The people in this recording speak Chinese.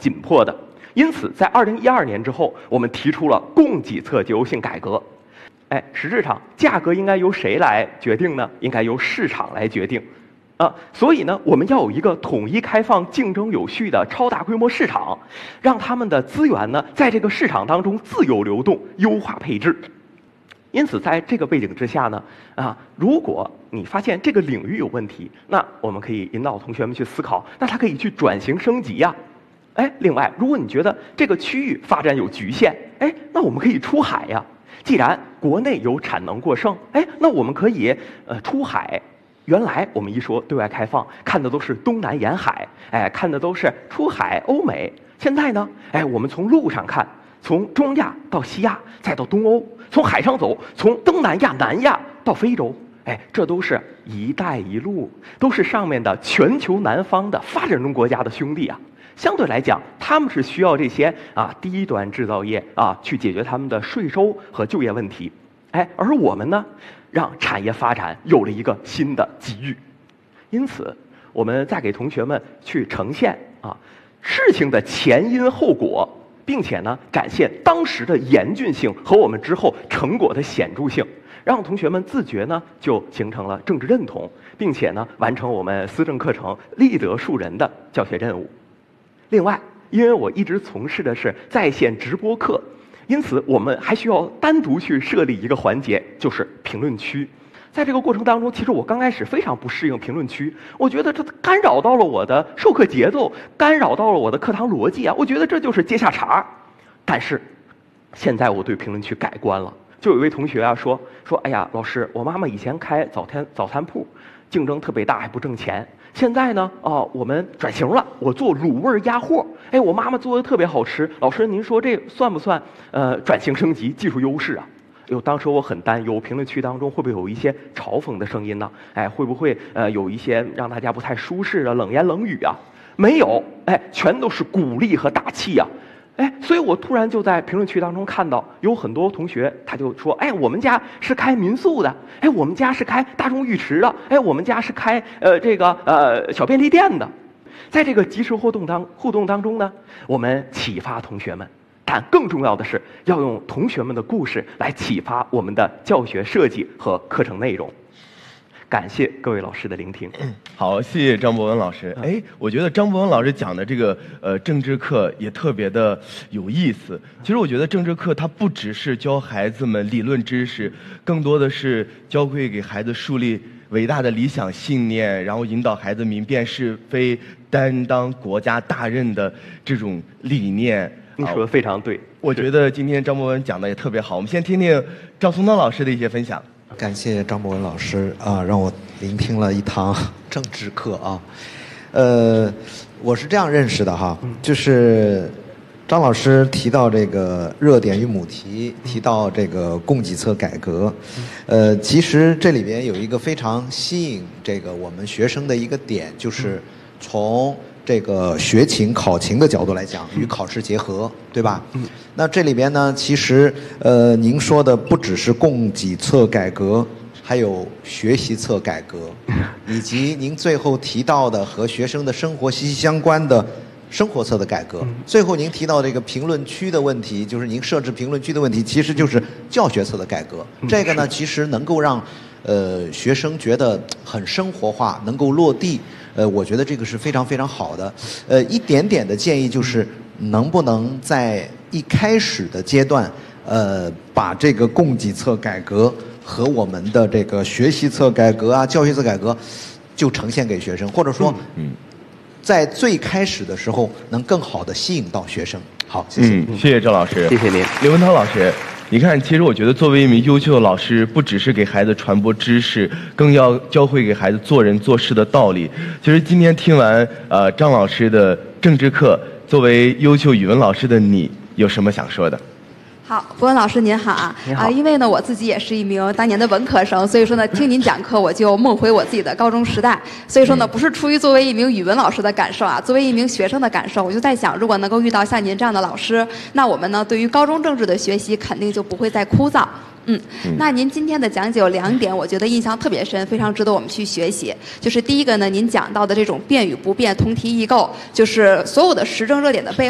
紧迫的。因此，在2012年之后，我们提出了供给侧结构性改革。实质上，价格应该由谁来决定呢？应该由市场来决定。所以呢，我们要有一个统一、开放、竞争有序的超大规模市场，让他们的资源呢，在这个市场当中自由流动，优化配置。因此，在这个背景之下呢，如果你发现这个领域有问题，那我们可以引导同学们去思考，那它可以去转型升级呀。另外，如果你觉得这个区域发展有局限，那我们可以出海呀。既然国内有产能过剩，那我们可以出海。原来我们一说对外开放，看的都是东南沿海，看的都是出海欧美。现在呢，我们从陆上看，从中亚到西亚，再到东欧，从海上走，从东南亚、南亚到非洲，这都是一带一路，都是上面的全球南方的发展中国家的兄弟啊。相对来讲，他们是需要这些低端制造业去解决他们的税收和就业问题，而我们呢，让产业发展有了一个新的机遇。因此，我们再给同学们去呈现事情的前因后果，并且呢，展现当时的严峻性和我们之后成果的显著性，让同学们自觉呢就形成了政治认同，并且呢完成我们思政课程立德树人的教学任务。另外，因为我一直从事的是在线直播课，因此我们还需要单独去设立一个环节，就是评论区。在这个过程当中，其实我刚开始非常不适应评论区，我觉得这干扰到了我的授课节奏，干扰到了我的课堂逻辑啊，我觉得这就是接下茬。但是现在我对评论区改观了，就有一位同学说，哎呀，老师，我妈妈以前开早餐铺，竞争特别大，还不挣钱。现在呢，我们转型了，我做卤味鸭货，我妈妈做的特别好吃。老师，您说这算不算转型升级、技术优势啊？当时我很担忧，评论区当中会不会有一些嘲讽的声音呢？会不会有一些让大家不太舒适的冷言冷语啊？没有，全都是鼓励和打气啊！所以我突然就在评论区当中看到有很多同学，他就说，我们家是开民宿的，我们家是开大众浴池的，我们家是开小便利店的。在这个即时互动当中呢，我们启发同学们，但更重要的是要用同学们的故事来启发我们的教学设计和课程内容。感谢各位老师的聆听。 好，谢谢张博文老师。我觉得张博文老师讲的这个政治课也特别的有意思。其实我觉得政治课它不只是教孩子们理论知识，更多的是教会给孩子树立伟大的理想信念，然后引导孩子明辨是非，担当国家大任的这种理念。 你说的非常对。 我觉得今天张博文讲的也特别好。我们先听听赵松涛老师的一些分享。 感谢张博文老师让我聆听了一堂政治课啊。我是这样认识的哈，就是张老师提到这个热点与母题，提到这个供给侧改革，其实这里边有一个非常吸引这个我们学生的一个点，就是从这个学情考情的角度来讲，与考试结合，对吧？那这里边呢，其实您说的不只是供给侧改革，还有学习侧改革，以及您最后提到的和学生的生活息息相关的生活侧的改革。最后您提到这个评论区的问题，就是您设置评论区的问题，其实就是教学侧的改革。这个呢，其实能够让学生觉得很生活化，能够落地。我觉得这个是非常非常好的。一点点的建议就是，能不能在一开始的阶段，把这个供给侧改革和我们的这个学习侧改革啊、教学侧改革，就呈现给学生，或者说，在最开始的时候能更好的吸引到学生。好，谢谢。 谢谢赵老师， 谢谢您， 刘文涛老师。你看，其实我觉得作为一名优秀的老师，不只是给孩子传播知识，更要教会给孩子做人做事的道理。其实今天听完张老师的政治课，作为优秀语文老师的你，有什么想说的？ 好，博文老师您好啊！因为呢我自己也是一名当年的文科生，所以说呢听您讲课我就梦回我自己的高中时代。所以说呢不是出于作为一名语文老师的感受啊，作为一名学生的感受，我就在想，如果能够遇到像您这样的老师，那我们呢对于高中政治的学习肯定就不会再枯燥。那您今天的讲解有2点，我觉得印象特别深，非常值得我们去学习。就是第一个呢，您讲到的这种变与不变同题异构，就是所有的时政热点的背后。